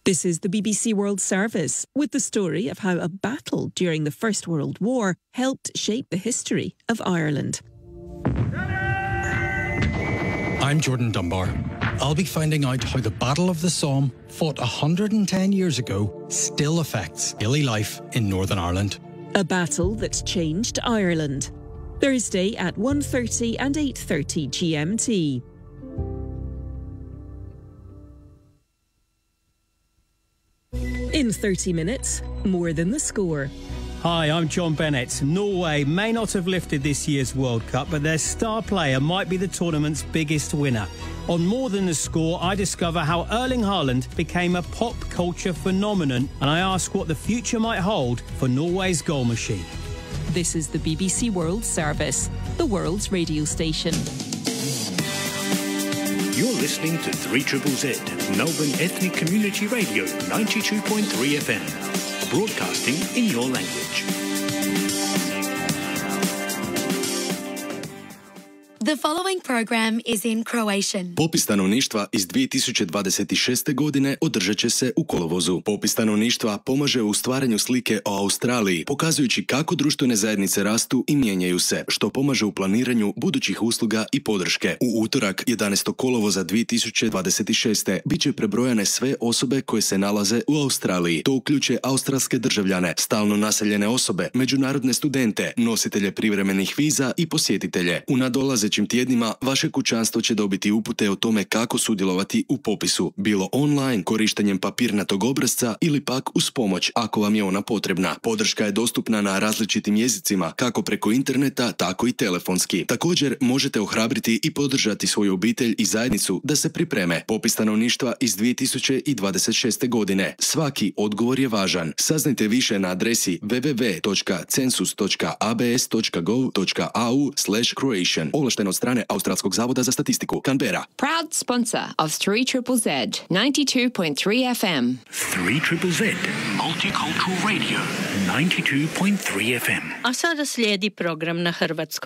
This is the BBC World Service with the story of how a battle during the First World War helped shape the history of Ireland. I'm Jordan Dunbar. I'll be finding out how the Battle of the Somme, fought 110 years ago, still affects daily life in Northern Ireland. A battle that changed Ireland. Thursday at 1:30 and 8:30 GMT. In 30 minutes, more than the score. Hi, I'm John Bennett. Norway may not have lifted this year's World Cup, but their star player might be the tournament's biggest winner. On More Than the Score, I discover how Erling Haaland became a pop culture phenomenon, and I ask what the future might hold for Norway's goal machine. This is the BBC World Service, the world's radio station. You're listening to 3ZZZ, Melbourne Ethnic Community Radio, 92.3 FM. Broadcasting in your language. The following program is in Croatian. Popis stanovništva iz 2026. godine održat će se u kolovozu. Popis stanovništva pomaže u stvaranju slike o Australiji, pokazujući kako društvene zajednice rastu i mijenjaju se, što pomaže u planiranju budućih usluga i podrške. U utorak, 11. kolovoza 2026. bit će prebrojane sve osobe koje se nalaze u Australiji. To uključuje australske državljane, stalno naseljene osobe, međunarodne studente, nositelje privremenih viza i posjetitelje. U nadolazećim tjednima vaše kućanstvo će dobiti upute o tome kako sudjelovati u popisu, bilo online, korištenjem papirnatog obrasca ili pak uz pomoć, ako vam je ona potrebna. Podrška je dostupna na različitim jezicima, kako preko interneta, tako i telefonski. Također možete ohrabriti i podržati svoju obitelj i zajednicu da se pripreme. Popis stanovništva iz 2026. godine. Svaki odgovor je važan. Saznajte više na adresi www.census.abs.gov.au/Croatian. Ovlašteno od strane Australskog zavoda za statistiku. Canberra. Proud sponsor of 3ZZZ, 92.3 FM. 3ZZZ, Multicultural Radio, 92.3 FM. A sada slijedi program na hrvatskom.